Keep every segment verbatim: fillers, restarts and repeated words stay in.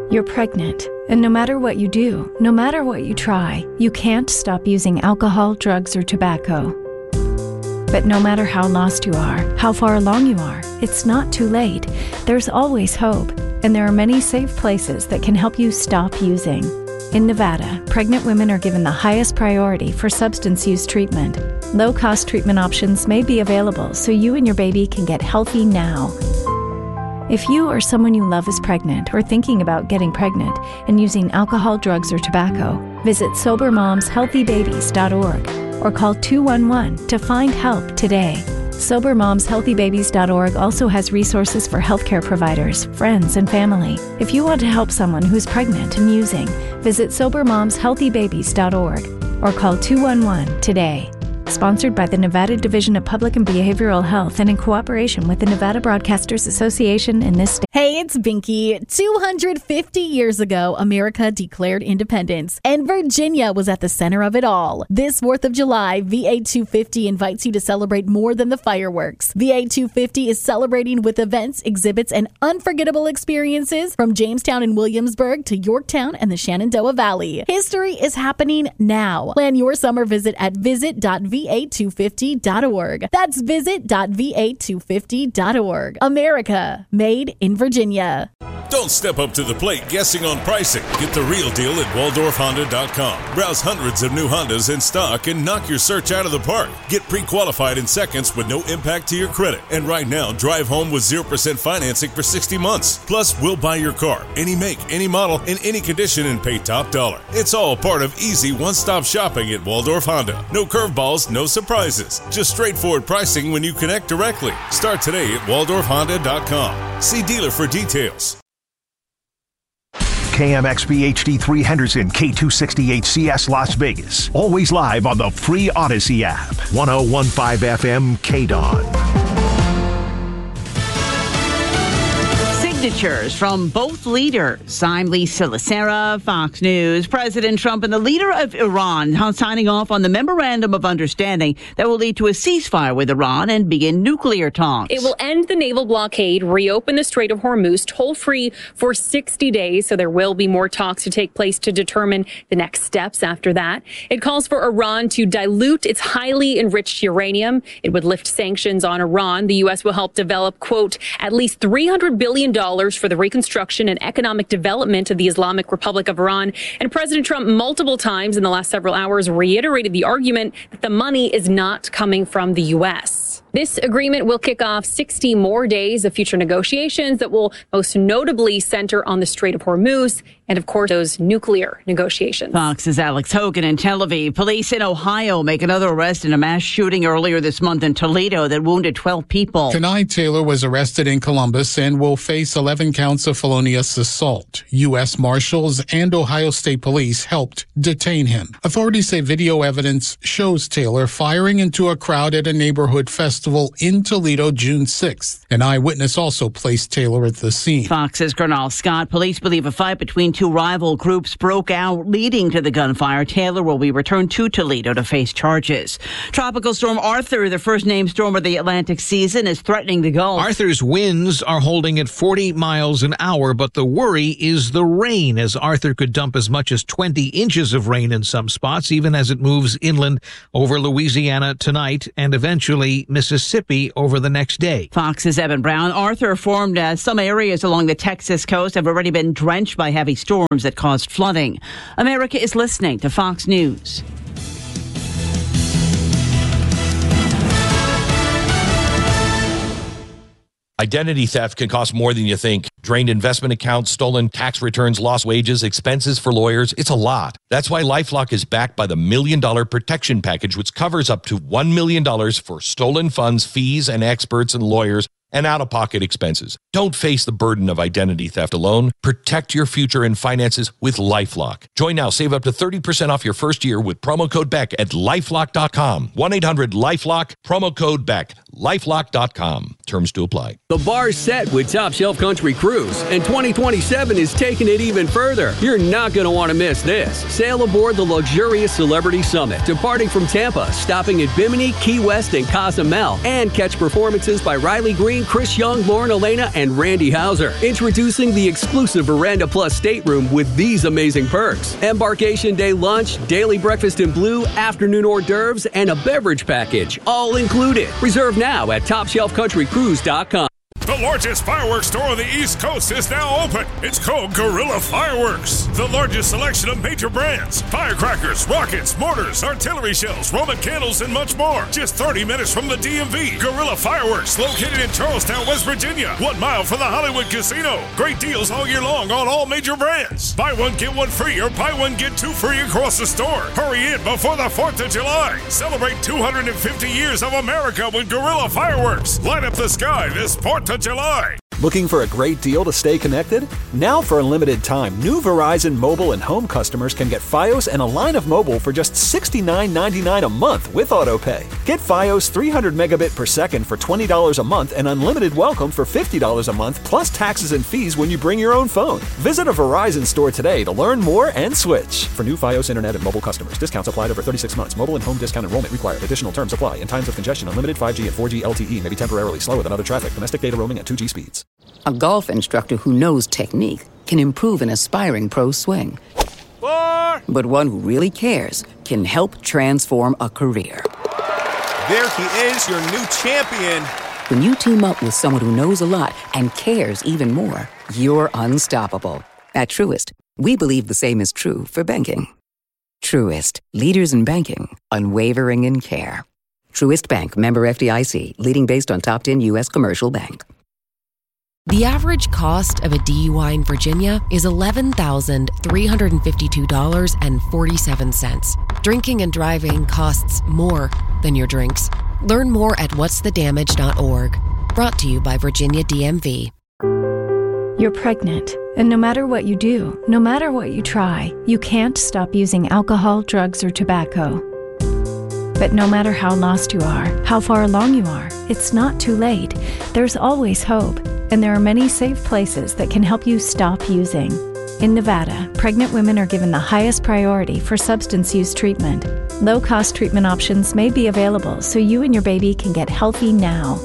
You're pregnant, and no matter what you do, no matter what you try, you can't stop using alcohol, drugs, or tobacco. But no matter how lost you are, how far along you are, it's not too late. There's always hope, and there are many safe places that can help you stop using. In Nevada, pregnant women are given the highest priority for substance use treatment. Low-cost treatment options may be available so you and your baby can get healthy now. If you or someone you love is pregnant or thinking about getting pregnant and using alcohol, drugs, or tobacco, visit sober moms healthy babies dot org or call two one one to find help today. sober moms healthy babies dot org also has resources for healthcare providers, friends, and family. If you want to help someone who's pregnant and using, visit sober moms healthy babies dot org or call two one one today. Sponsored by the Nevada Division of Public and Behavioral Health and in cooperation with the Nevada Broadcasters Association in this state. Hey, it's Binky. two hundred fifty years ago, America declared independence, and Virginia was at the center of it all. This fourth of July, V A two fifty invites you to celebrate more than the fireworks. V A two fifty is celebrating with events, exhibits, and unforgettable experiences from Jamestown and Williamsburg to Yorktown and the Shenandoah Valley. History is happening now. Plan your summer visit at visit dot v a two fifty dot org. That's visit dot v a two fifty dot org. America, made in Virginia. Don't step up to the plate guessing on pricing. Get the real deal at waldorf honda dot com. Browse hundreds of new Hondas in stock and knock your search out of the park. Get pre-qualified in seconds with no impact to your credit. And right now, drive home with zero percent financing for sixty months. Plus, we'll buy your car, any make, any model, in any condition, and pay top dollar. It's all part of easy one-stop shopping at Waldorf Honda. No curveballs, no surprises. Just straightforward pricing when you connect directly. Start today at waldorf honda dot com. See dealer for details. K M X B H D three Henderson, K two sixty H C S Las Vegas. Always live on the free Odyssey app. one oh one point five F M K D O N. Signatures from both leaders. I'm Lisa Lacera, Fox News. President Trump and the leader of Iran signing off on the memorandum of understanding that will lead to a ceasefire with Iran and begin nuclear talks. It will end the naval blockade, reopen the Strait of Hormuz toll-free for sixty days, so there will be more talks to take place to determine the next steps after that. It calls for Iran to dilute its highly enriched uranium. It would lift sanctions on Iran. The U S will help develop, quote, at least three hundred billion dollars for the reconstruction and economic development of the Islamic Republic of Iran. And President Trump multiple times in the last several hours reiterated the argument that the money is not coming from the U S. This agreement will kick off sixty more days of future negotiations that will most notably center on the Strait of Hormuz and, of course, those nuclear negotiations. Fox's Alex Hogan in Tel Aviv. Police in Ohio make another arrest in a mass shooting earlier this month in Toledo that wounded twelve people. Tonight, Taylor was arrested in Columbus and will face eleven counts of felonious assault. U S Marshals and Ohio State Police helped detain him. Authorities say video evidence shows Taylor firing into a crowd at a neighborhood festival in Toledo June sixth. An eyewitness also placed Taylor at the scene. Fox's Gernal Scott. Police believe a fight between two rival groups broke out, leading to the gunfire. Taylor will be returned to Toledo to face charges. Tropical storm Arthur, the first named storm of the Atlantic season, is threatening the Gulf. Arthur's winds are holding at forty miles an hour, but the worry is the rain, as Arthur could dump as much as twenty inches of rain in some spots, even as it moves inland over Louisiana tonight and eventually Mississippi over the next day. Fox's Evan Brown. Arthur formed as some areas along the Texas coast have already been drenched by heavy storms that caused flooding. America is listening to Fox News. Identity theft can cost more than you think. Drained investment accounts, stolen tax returns, lost wages, expenses for lawyers. It's a lot. That's why LifeLock is backed by the Million Dollar Protection Package, which covers up to one million dollars for stolen funds, fees, and experts and lawyers, and out-of-pocket expenses. Don't face the burden of identity theft alone. Protect your future and finances with LifeLock. Join now. Save up to thirty percent off your first year with promo code Beck at lifelock dot com. one eight hundred lifelock, promo code Beck, lifelock dot com. Terms to apply. The bar's set with Top Shelf Country Cruise, and twenty twenty-seven is taking it even further. You're not going to want to miss this. Sail aboard the luxurious Celebrity Summit, departing from Tampa, stopping at Bimini, Key West, and Cozumel, and catch performances by Riley Green Starring Chris Young, Lauren Elena, and Randy Hauser. Introducing the exclusive Veranda Plus stateroom with these amazing perks. Embarkation day lunch, daily breakfast in blue, afternoon hors d'oeuvres, and a beverage package. All included. Reserve now at top shelf country cruise dot com. The largest fireworks store on the East Coast is now open. It's called Guerrilla Fireworks. The largest selection of major brands, firecrackers, rockets, mortars, artillery shells, Roman candles, and much more. Just thirty minutes from the D M V. Guerrilla Fireworks, located in Charlestown, West Virginia. One mile from the Hollywood Casino. Great deals all year long on all major brands. Buy one, get one free, or buy one, get two free across the store. Hurry in before the fourth of July. Celebrate two hundred fifty years of America with Guerrilla Fireworks. Light up the sky this fourth of July. Looking for a great deal to stay connected? Now for a limited time, new Verizon mobile and home customers can get Fios and a line of mobile for just sixty-nine ninety-nine a month with AutoPay. Get Fios three hundred megabit per second for twenty dollars a month and unlimited welcome for fifty dollars a month plus taxes and fees when you bring your own phone. Visit a Verizon store today to learn more and switch. For new Fios internet and mobile customers, discounts applied over thirty-six months. Mobile and home discount enrollment required. Additional terms apply. In times of congestion, unlimited five G and four G L T E may be temporarily slower than other traffic. Domestic data roaming at two G speeds. A golf instructor who knows technique can improve an aspiring pro's swing. Four. But one who really cares can help transform a career. There he is, your new champion. When you team up with someone who knows a lot and cares even more, you're unstoppable. At Truist, we believe the same is true for banking. Truist, leaders in banking, unwavering in care. Truist Bank, member F D I C, leading based on top ten U S commercial bank. The average cost of a D U I in Virginia is eleven thousand three hundred fifty-two dollars and forty-seven cents. Drinking and driving costs more than your drinks. Learn more at whats the damage dot org. Brought to you by Virginia D M V. You're pregnant, and no matter what you do, no matter what you try, you can't stop using alcohol, drugs, or tobacco. But no matter how lost you are, how far along you are, it's not too late. There's always hope, and there are many safe places that can help you stop using. In Nevada, pregnant women are given the highest priority for substance use treatment. Low-cost treatment options may be available so you and your baby can get healthy now.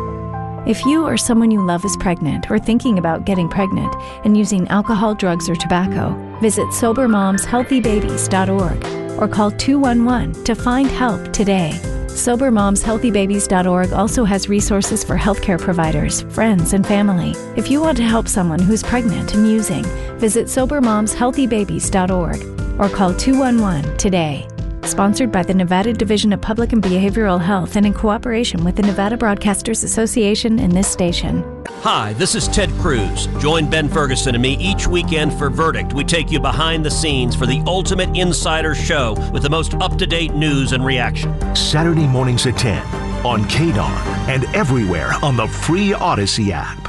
If you or someone you love is pregnant or thinking about getting pregnant and using alcohol, drugs, or tobacco, visit sober moms healthy babies dot org or call two one one to find help today. sober moms healthy babies dot org also has resources for healthcare providers, friends, and family. If you want to help someone who's pregnant and using, visit sober moms healthy babies dot org or call two one one today. Sponsored by the Nevada Division of Public and Behavioral Health and in cooperation with the Nevada Broadcasters Association and this station. Hi, this is Ted Cruz. Join Ben Ferguson and me each weekend for Verdict. We take you behind the scenes for the ultimate insider show with the most up-to-date news and reaction. Saturday mornings at ten on K D O N and everywhere on the free Odyssey app.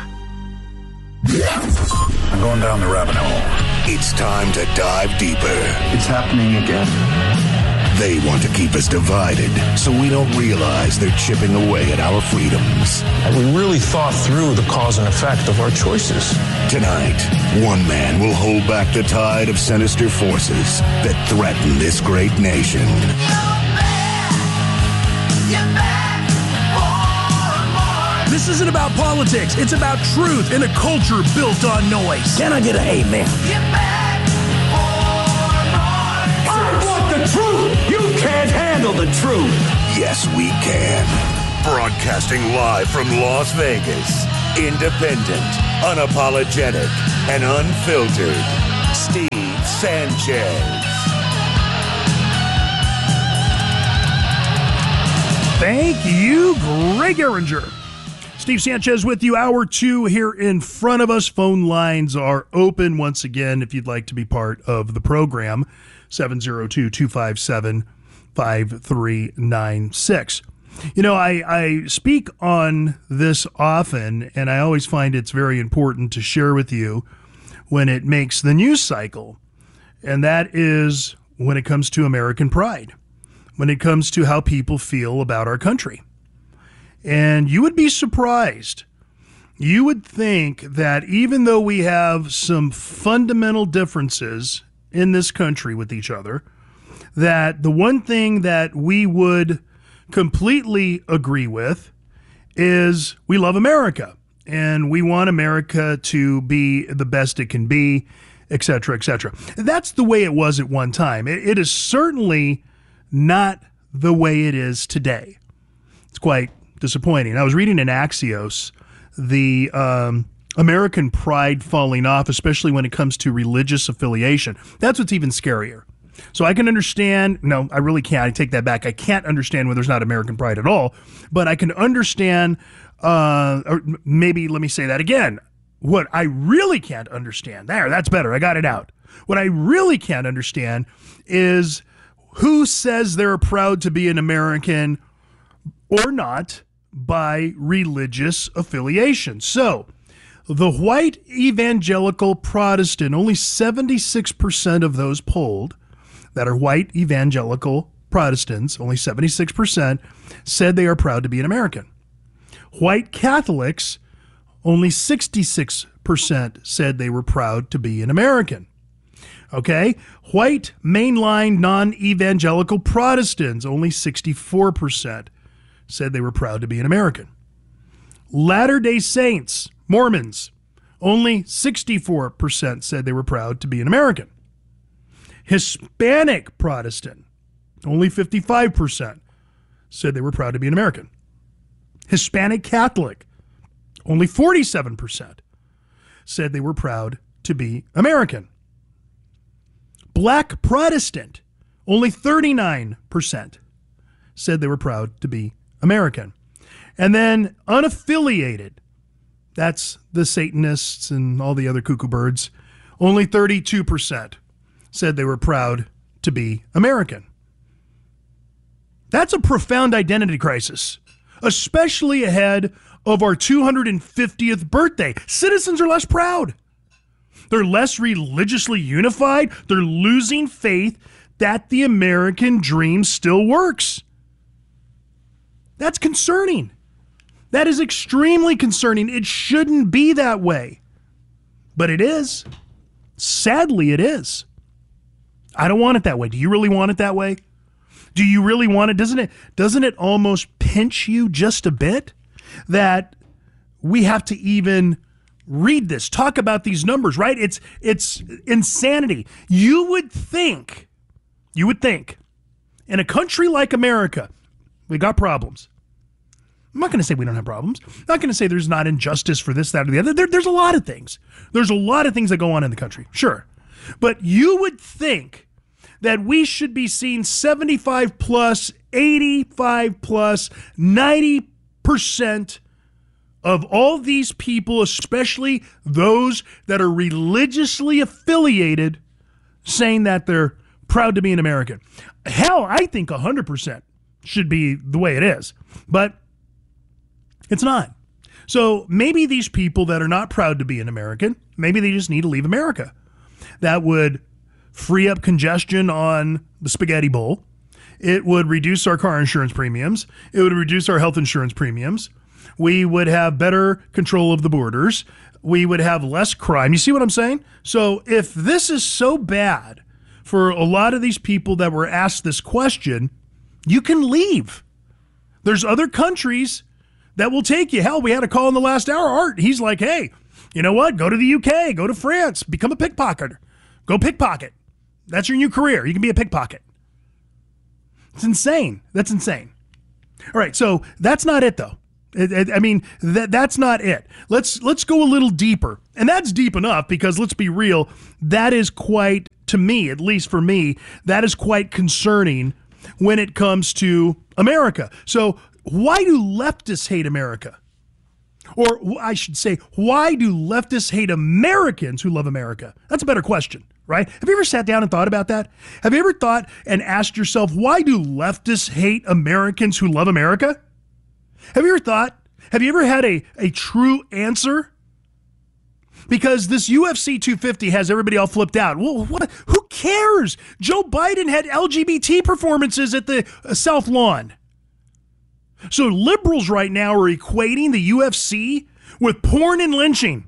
I'm going down the rabbit hole. It's time to dive deeper. It's happening again. They want to keep us divided so we don't realize they're chipping away at our freedoms. We really thought through the cause and effect of our choices. Tonight, one man will hold back the tide of sinister forces that threaten this great nation. This isn't about politics. It's about truth in a culture built on noise. Can I get an amen? I want the truth. You can't handle the truth. Yes, we can. Broadcasting live from Las Vegas. Independent, unapologetic, and unfiltered. Steve Sanchez. Thank you, Greg Eringer. Steve Sanchez with you. Hour two here in front of us. Phone lines are open once again if you'd like to be part of the program. seven oh two, two five seven, five three nine six. You know, I, I speak on this often, and I always find it's very important to share with you when it makes the news cycle. And that is when it comes to American pride, when it comes to how people feel about our country. And you would be surprised. You would think that even though we have some fundamental differences in this country with each other, that the one thing that we would completely agree with is we love America and we want America to be the best it can be, et cetera, et cetera. That's the way it was at one time. It, it is certainly not the way it is today. It's quite disappointing. I was reading in Axios the um, American pride falling off, especially when it comes to religious affiliation. That's what's even scarier. So I can understand, no, I really can't. I take that back. I can't understand when there's not American pride at all, but I can understand, uh, or maybe let me say that again. What I really can't understand, there, that's better. I got it out. What I really can't understand is who says they're proud to be an American or not by religious affiliation. So the white evangelical Protestant, only seventy-six percent of those polled that are white evangelical Protestants, only seventy-six percent said they are proud to be an American. White Catholics, only sixty-six percent said they were proud to be an American. Okay? White mainline non-evangelical Protestants, only sixty-four percent said they were proud to be an American. Latter-day Saints, Mormons, only sixty-four percent said they were proud to be an American. Hispanic Protestant, only fifty-five percent said they were proud to be an American. Hispanic Catholic, only forty-seven percent said they were proud to be American. Black Protestant, only thirty-nine percent said they were proud to be American. And then unaffiliated, that's the Satanists and all the other cuckoo birds, only thirty-two percent said they were proud to be American. That's a profound identity crisis, especially ahead of our two hundred fiftieth birthday. Citizens are less proud. They're less religiously unified. They're losing faith that the American dream still works. That's concerning. That is extremely concerning. It shouldn't be that way. But it is. Sadly, it is. I don't want it that way. Do you really want it that way? Do you really want it? Doesn't it, doesn't it almost pinch you just a bit that we have to even read this, talk about these numbers, right? It's, it's insanity. You would think, you would think in a country like America, we got problems. I'm not going to say we don't have problems. I'm not going to say there's not injustice for this, that, or the other. There, there's a lot of things. There's a lot of things that go on in the country. Sure. But you would think that we should be seeing seventy-five plus, eighty-five plus, ninety percent of all these people, especially those that are religiously affiliated, saying that they're proud to be an American. Hell, I think one hundred percent should be the way it is. But it's not. So maybe these people that are not proud to be an American, maybe they just need to leave America. That would free up congestion on the spaghetti bowl. It would reduce our car insurance premiums. It would reduce our health insurance premiums. We would have better control of the borders. We would have less crime. You see what I'm saying? So if this is so bad for a lot of these people that were asked this question, you can leave. There's other countries that will take you. Hell, we had a call in the last hour. Art, he's like, hey, you know what? Go to the U K, go to France, become a pickpocketer. Go pickpocket. That's your new career. You can be a pickpocket. It's insane. That's insane. All right, so that's not it, though. It, it, I mean, that that's not it. Let's let's go a little deeper. And that's deep enough because, let's be real, that is quite, to me, at least for me, that is quite concerning when it comes to America. So why do leftists hate America? Or I should say, why do leftists hate Americans who love America? That's a better question, right? Have you ever sat down and thought about that? Have you ever thought and asked yourself, why do leftists hate Americans who love America? Have you ever thought, have you ever had a, a true answer? Because this U F C two fifty has everybody all flipped out. Well, what? Who cares? Joe Biden had L G B T performances at the uh, South Lawn. So liberals right now are equating the U F C with porn and lynching.